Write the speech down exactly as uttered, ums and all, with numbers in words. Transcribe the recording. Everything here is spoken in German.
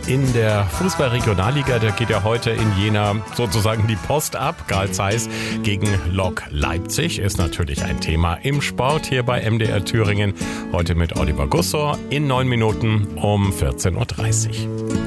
in der Fußball-Regionalliga. Da geht ja heute in Jena sozusagen die Post ab. Carl Zeiss gegen Lok Leipzig ist natürlich ein Thema im Sport hier bei M D R Thüringen. Heute mit Oliver Gussor in neun Minuten um vierzehn Uhr dreißig.